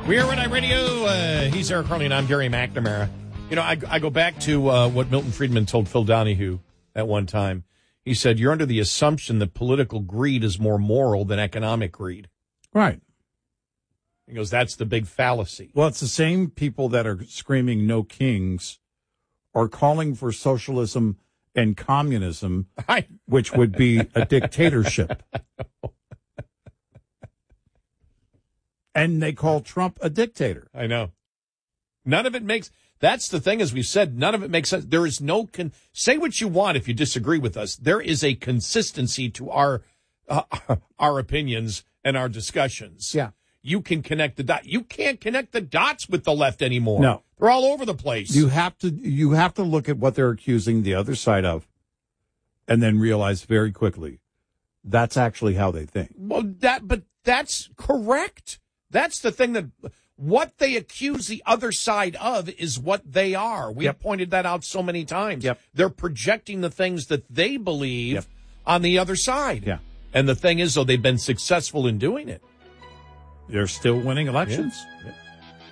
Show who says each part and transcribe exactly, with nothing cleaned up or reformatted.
Speaker 1: We are Red Eye Radio. Uh, he's Eric Harley, and I'm Gary McNamara. You know, I, I go back to uh, what Milton Friedman told Phil Donahue at one time. He said, you're under the assumption that political greed is more moral than economic greed.
Speaker 2: Right.
Speaker 1: He goes, that's the big fallacy.
Speaker 2: Well, it's the same people that are screaming no kings are calling for socialism and communism,
Speaker 1: I...
Speaker 2: which would be a dictatorship. And they call Trump a dictator.
Speaker 1: I know. None of it makes, that's the thing, as we've said, none of it makes sense. There is no, con, say what you want if you disagree with us. There is a consistency to our, uh, our opinions and our discussions.
Speaker 2: Yeah.
Speaker 1: You can connect the dots. You can't connect the dots with the left anymore.
Speaker 2: No.
Speaker 1: They're all over the place.
Speaker 2: You have to, you have to look at what they're accusing the other side of and then realize very quickly that's actually how they think.
Speaker 1: Well, that, but that's correct. That's the thing, that what they accuse the other side of is what they are. We've
Speaker 2: Yep.
Speaker 1: pointed that out so many times.
Speaker 2: Yep.
Speaker 1: They're projecting the things that they believe
Speaker 2: Yep.
Speaker 1: on the other side.
Speaker 2: Yeah.
Speaker 1: And the thing is, though, they've been successful in doing it.
Speaker 2: They're still winning elections.
Speaker 1: Yeah. Yeah.